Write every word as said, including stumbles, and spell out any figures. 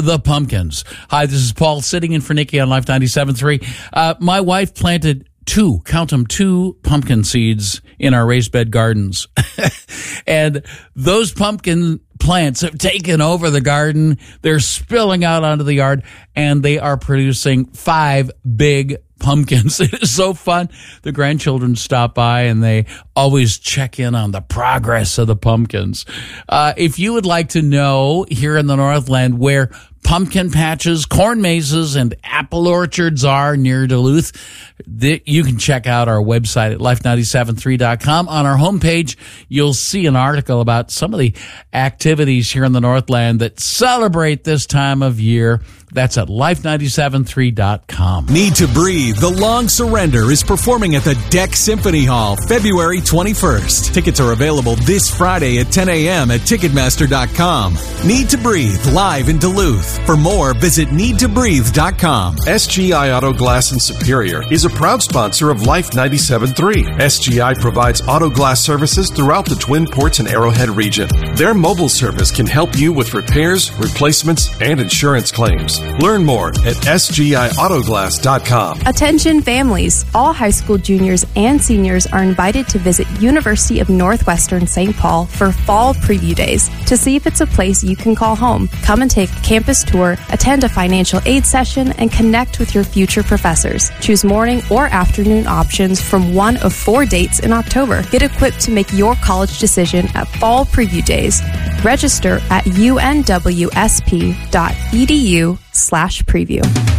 the pumpkins. Hi, this is Paul sitting in for Nikki on Life ninety-seven point three. Uh, my wife planted two, count them, two pumpkin seeds in our raised bed gardens. And those pumpkin plants have taken over the garden. They're spilling out onto the yard, and they are producing five big pumpkins. It is so fun. The grandchildren stop by, and they always check in on the progress of the pumpkins. Uh, if you would like to know here in the Northland where pumpkin patches, corn mazes, and apple orchards are near Duluth, that you can check out our website at life ninety-seven three dot com. On our homepage, you'll see an article about some of the activities here in the Northland that celebrate this time of year. That's at life ninety-seven three dot com. Need to Breathe, The Long Surrender is performing at the Deck Symphony Hall February twenty-first. Tickets are available this Friday at ten a.m. at ticketmaster dot com. Need to Breathe, live in Duluth. For more, visit need to breathe dot com. S G I Auto Glass in Superior is a proud sponsor of Life ninety-seven point three. S G I provides auto glass services throughout the Twin Ports and Arrowhead region. Their mobile service can help you with repairs, replacements, and insurance claims. Learn more at S G I auto glass dot com. Attention families. All high school juniors and seniors are invited to visit University of Northwestern Saint Paul for fall preview days to see if it's a place you can call home. Come and take a campus tour, attend a financial aid session, and connect with your future professors. Choose morning or afternoon options from one of four dates in October. Get equipped to make your college decision at Fall Preview Days. Register at U N W S P dot E D U slash preview.